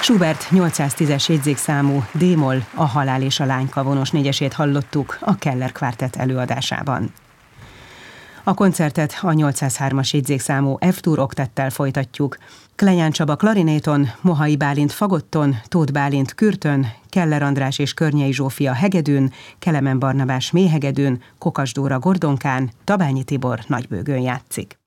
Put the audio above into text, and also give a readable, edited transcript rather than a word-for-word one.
Schubert 810-es jegyzékszámú D-moll, a Halál és a Lányka vonos négyesét hallottuk a Keller Quartet előadásában. A koncertet a 803-as jegyzékszámú F-dur oktettel folytatjuk. Klenyán Csaba klarinéton, Mohai Bálint fagotton, Tóth Bálint kürtön, Keller András és Környei Zsófia hegedűn, Kelemen Barnabás méhegedűn, Kokas Dóra gordonkán, Tabányi Tibor nagybőgőn játszik.